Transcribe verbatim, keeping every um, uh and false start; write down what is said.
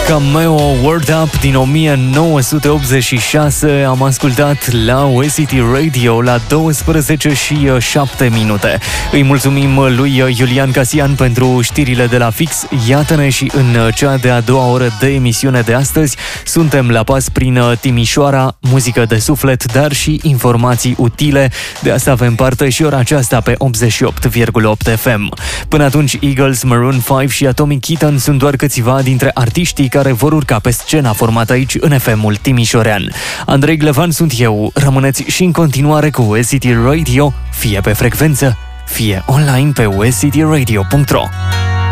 Cameo Word Up din o mie nouă sute optzeci și șase am ascultat la O S T Radio la douăsprezece și șapte minute. Îi mulțumim lui Iulian Casian pentru știrile de la Fix. Iată-ne și în cea de-a doua oră de emisiune de astăzi. Suntem la pas prin Timișoara, muzică de suflet, dar și informații utile. De asta avem parte și ora aceasta pe optzeci și opt virgulă opt F M. Până atunci, Eagles, Maroon cinci și Atomic Kitten sunt doar câțiva dintre artiștii care vor urca pe scena formată aici în F M-ul timișorean. Andrei Glevan sunt eu. Rămâneți și în continuare cu O S T Radio, fie pe frecvență, fie online pe o s t radio punct r o.